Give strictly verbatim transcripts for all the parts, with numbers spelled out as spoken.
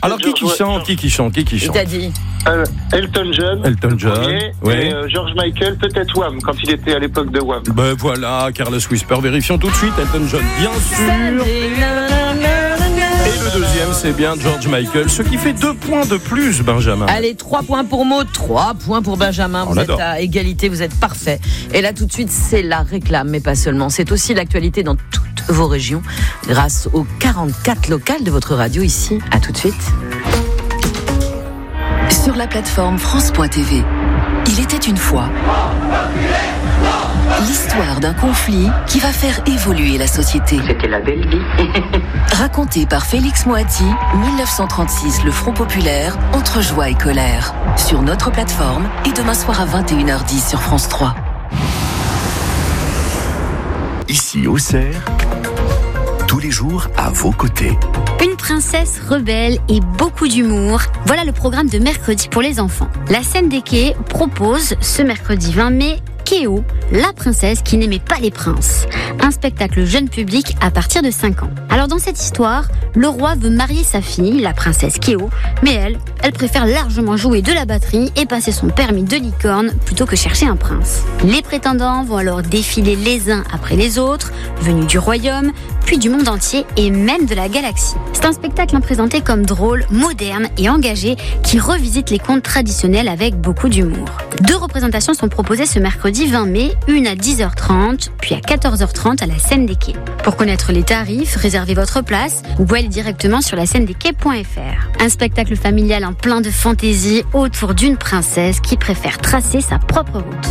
Alors qui qui chante, qui qui chante, qui qui chante? Il t'a dit euh, Elton John. Elton John, premier, ouais. Et euh, George Michael, peut-être Wham, quand il était à l'époque de Wham. Ben voilà, Carlos Whisper, vérifions tout de suite. Elton John, bien sûr. Et le deuxième, c'est bien George Michael, ce qui fait deux points de plus, Benjamin. Allez, trois points pour Maud, trois points pour Benjamin. On Vous adore. êtes à égalité, vous êtes parfait. Et là, tout de suite, c'est la réclame, mais pas seulement. C'est aussi l'actualité dans toutes vos régions, grâce aux quarante-quatre locales de votre radio ici. À tout de suite. Sur la plateforme France point T V, il était une fois l'histoire d'un conflit qui va faire évoluer la société. C'était la belle vie. Raconté par Félix Moati, dix-neuf cent trente-six, le Front populaire, entre joie et colère. Sur notre plateforme et demain soir à vingt et une heures dix sur France trois. Ici au Cerf, tous les jours à vos côtés. Une princesse rebelle et beaucoup d'humour. Voilà le programme de mercredi pour les enfants. La scène des quais propose ce mercredi vingt mai Kéo, la princesse qui n'aimait pas les princes. Un spectacle jeune public à partir de cinq ans. Alors dans cette histoire, le roi veut marier sa fille, la princesse Kéo, mais elle, elle préfère largement jouer de la batterie et passer son permis de licorne plutôt que chercher un prince. Les prétendants vont alors défiler les uns après les autres, venus du royaume, puis du monde entier et même de la galaxie. C'est un spectacle présenté comme drôle, moderne et engagé qui revisite les contes traditionnels avec beaucoup d'humour. Deux représentations sont proposées ce mercredi vingt mai, une à dix heures trente, puis à quatorze heures trente à la Scène des Quais. Pour connaître les tarifs, réservez votre place, vous pouvez aller directement sur la scène des quais point f r. Un spectacle familial en plein de fantaisie autour d'une princesse qui préfère tracer sa propre route.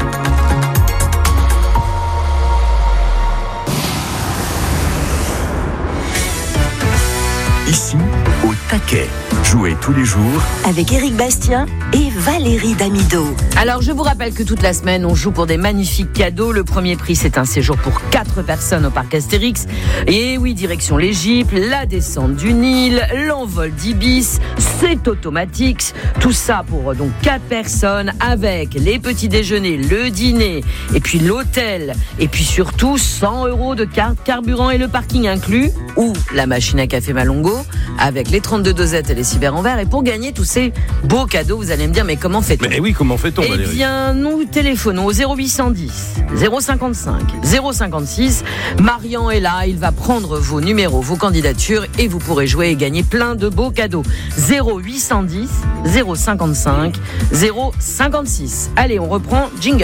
Ici, au taquet. Jouez tous les jours Avec Éric Bastien et Valérie Damido. Alors, je vous rappelle que toute la semaine, on joue pour des magnifiques cadeaux. Le premier prix, c'est un séjour pour quatre personnes au parc Astérix. Et oui, direction l'Égypte, la descente du Nil, l'envol d'Ibis, c'est automatique. Tout ça pour donc quatre personnes avec les petits déjeuners, le dîner, et puis l'hôtel, et puis surtout cent euros de carte carburant et le parking inclus, ou la machine à café Malongo, avec les trente-deux dosettes et les cyber en verre. Et pour gagner tous ces beaux cadeaux, vous allez me dire, mais comment fait-on ? Mais oui, comment fait-on, Eh Valérie ? bien, nous téléphonons au zéro huit cent dix, zéro cinquante-cinq, zéro cinquante-six. Marian est là, il va prendre vos numéros, vos candidatures et vous pourrez jouer et gagner plein de beaux cadeaux. zéro huit cent dix, zéro cinquante-cinq, zéro cinquante-six. Allez, on reprend jingle.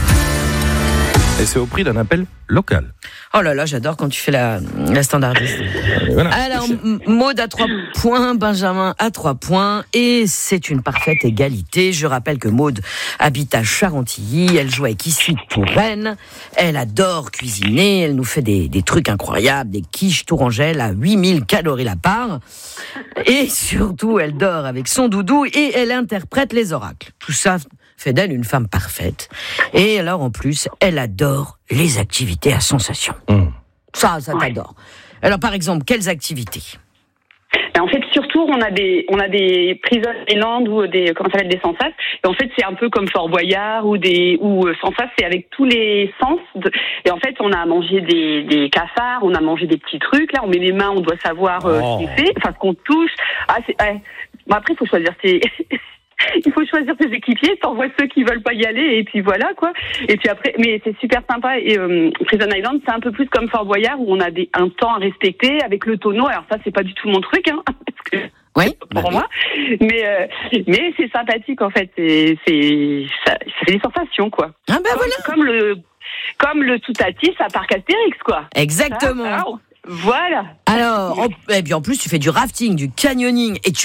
Et c'est au prix d'un appel local. Oh là là, j'adore quand tu fais la, la standardiste. Voilà. Alors, M- Maud à trois points, Benjamin à trois points, et c'est une parfaite égalité. Je rappelle que Maud habite à Charentilly, elle joue avec Ici pour Rennes, elle adore cuisiner, elle nous fait des, des trucs incroyables, des quiches tourangelles à huit mille calories la part, et surtout, elle dort avec son doudou et elle interprète les oracles. Tout ça fait d'elle une femme parfaite. Et alors, en plus, elle adore les activités à sensation. Mmh. Ça, ça t'adore. Alors, par exemple, quelles activités ? En fait, surtout, on a des, on a des Prison Island ou des, comment ça s'appelle, des Sansas. Et en fait, c'est un peu comme Fort Boyard ou des, ou Sansas, c'est avec tous les sens. De, et en fait, on a mangé des, des cafards, on a mangé des petits trucs. Là, on met les mains, on doit savoir euh, oh. ce qu'on fait, enfin, ce qu'on touche. Ah, c'est, ouais. Bon, après, il faut choisir ses, il faut choisir ses équipiers, t'envoies ceux qui veulent pas y aller, et puis voilà, quoi. Et puis après, mais c'est super sympa. Et euh, Prison Island, c'est un peu plus comme Fort Boyard, où on a des, un temps à respecter avec le tonneau. Alors ça, c'est pas du tout mon truc, hein, parce que oui, pour bah moi. Oui. Mais euh, mais c'est sympathique, en fait. C'est, c'est ça, ça fait des sensations, quoi. Ah ben comme, voilà. Comme le comme le Toutatis à Parc Astérix, quoi. Exactement. Ça, alors, voilà. Alors, en, et puis en plus, tu fais du rafting, du canyoning, et tu